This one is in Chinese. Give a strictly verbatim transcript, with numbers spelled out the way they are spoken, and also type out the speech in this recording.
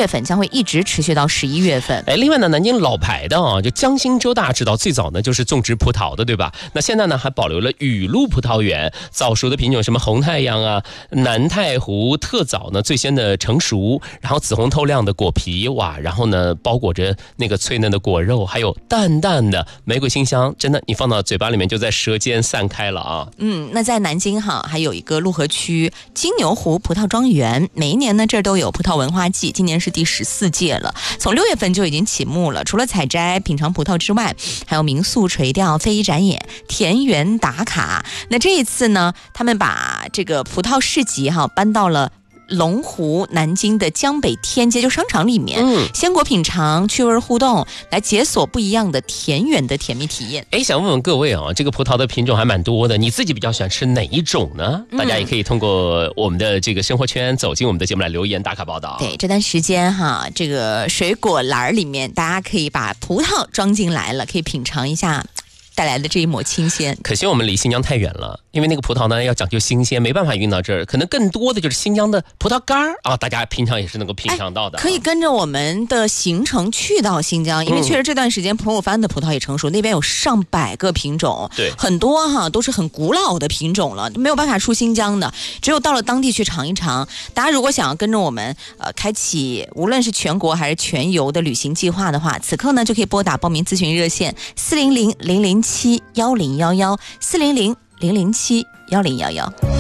月份，将会一直持续到十一月份。 哎，另外呢，南京老牌的啊，就江心洲大家知道，最早呢就是种植葡萄的，对吧？那现在呢还保留了雨露葡萄园，早熟的品种什么红太阳啊、南太湖特早呢最先的成熟，然后紫红透亮的果皮，哇，然后呢包裹着那个脆嫩的果肉，还有淡淡的玫瑰馨香，真的你放到嘴巴里面就在舌尖散开了啊。 嗯，那在南京哈还有一个陆河区金牛湖葡萄庄园，每一年呢这儿都有葡萄文化季，今年是第十四届了，从六月份就已经启幕了。除了采摘品尝葡萄之外，还有民宿垂钓、非遗展演、田园打卡。那这一次呢，他们把这个葡萄市集哈搬到了龙湖南京的江北天街，就商场里面，嗯，鲜果品尝、趣味互动，来解锁不一样的田园的甜蜜体验。 哎，想问问各位啊，这个葡萄的品种还蛮多的，你自己比较喜欢吃哪一种呢？嗯、大家也可以通过我们的这个生活圈走进我们的节目来留言打卡报道。 对，这段时间哈，这个水果篮里面，大家可以把葡萄装进来了，可以品尝一下带来的这一抹清鲜。 可惜我们离新疆太远了，因为那个葡萄呢要讲究新鲜，没办法运到这儿，可能更多的就是新疆的葡萄干啊，大家平常也是能够品尝到的、啊。 可以跟着我们的行程去到新疆，因为确实这段时间吐鲁番的葡萄也成熟，那边有上百个品种， 对， 很多哈都是很古老的品种了，没有办法出新疆的，只有到了当地去尝一尝。大家如果想要跟着我们呃开启无论是全国还是全游的旅行计划的话，此刻呢就可以拨打报名咨询热线四零零零零七幺零幺幺四零零零零七幺零幺幺。